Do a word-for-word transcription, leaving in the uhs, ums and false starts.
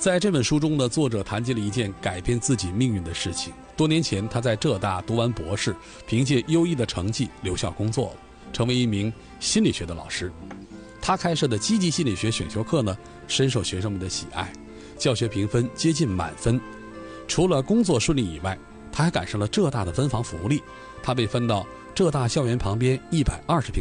在这本书中呢，作者谈及了一件改变自己命运的事情。多年前，他在浙大读完博士，凭借优异的成绩留校工作了，成为一名心理学的老师。他开设的积极心理学选修课呢，深受学生们的喜爱，教学评分接近满分。除了工作顺利以外，他还赶上了浙大的分房福利，他被分到浙大校园旁边一百二十平